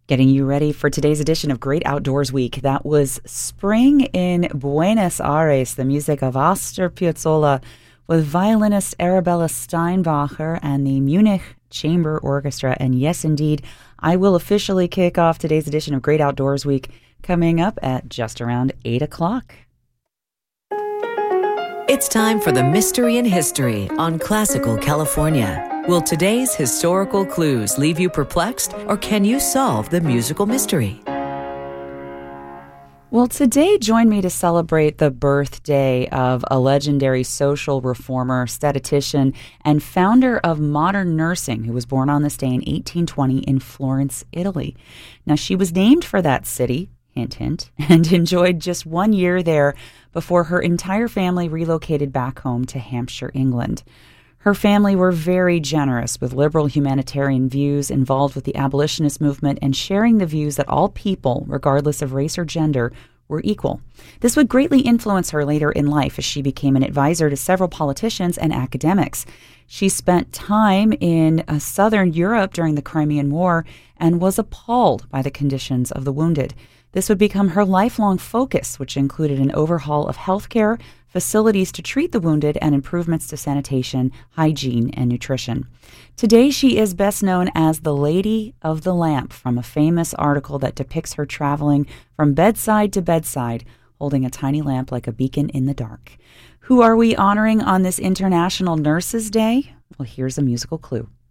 Getting you ready for today's edition of Great Outdoors Week. That was Spring in Buenos Aires, the music of Astor Piazzolla with violinist Arabella Steinbacher and the Munich Chamber Orchestra. And yes, indeed, I will officially kick off today's edition of Great Outdoors Week coming up at just around 8 o'clock. It's time for the Mystery in History on Classical California. Will today's historical clues leave you perplexed, or can you solve the musical mystery? Well, today join me to celebrate the birthday of a legendary social reformer, statistician, and founder of modern nursing who was born on this day in 1820 in Florence, Italy. Now, she was named for that city, hint, hint, and enjoyed just 1 year there before her entire family relocated back home to Hampshire, England. Her family were very generous with liberal humanitarian views, involved with the abolitionist movement, and sharing the views that all people, regardless of race or gender, were equal. This would greatly influence her later in life as she became an advisor to several politicians and academics. She spent time in southern Europe during the Crimean War and was appalled by the conditions of the wounded. This would become her lifelong focus, which included an overhaul of healthcare, facilities to treat the wounded, and improvements to sanitation, hygiene, and nutrition. Today, she is best known as the Lady of the Lamp from a famous article that depicts her traveling from bedside to bedside, holding a tiny lamp like a beacon in the dark. Who are we honoring on this International Nurses Day? Well, here's a musical clue.